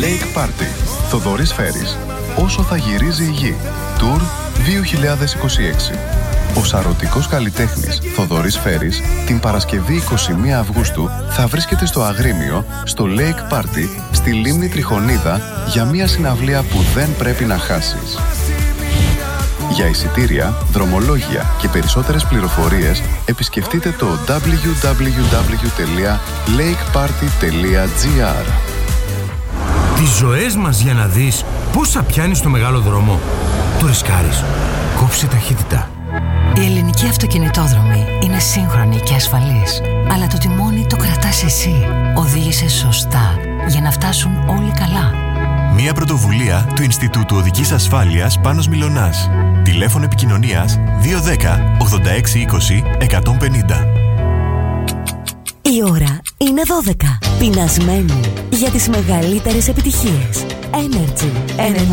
Lake Party. Θοδωρής Φέρης. Όσο θα γυρίζει η γη. Tour 2026. Ο σαρωτικός καλλιτέχνης Θοδωρής Φέρης την Παρασκευή 21 Αυγούστου θα βρίσκεται στο Αγρίμιο, στο Lake Party, στη λίμνη Τριχονίδα, για μια συναυλία που δεν πρέπει να χάσεις. Για εισιτήρια, δρομολόγια και περισσότερες πληροφορίες επισκεφτείτε το www.lakeparty.gr. Τις ζωές μας για να δεις πόσα πιάνει στο μεγάλο δρόμο. Το ρισκάρεις. Κόψε ταχύτητα. Η ελληνική αυτοκινητόδρομη είναι σύγχρονη και ασφαλής, αλλά το τιμόνι το κρατάς εσύ. Οδήγησε σωστά για να φτάσουν όλοι καλά. Μια πρωτοβουλία του Ινστιτούτου Οδικής Ασφάλειας Πάνος Μιλωνάς. Τηλέφωνο επικοινωνίας 210 86 20 150. Η ώρα είναι 12. Πεινασμένοι για τις μεγαλύτερες επιτυχίες. Energy.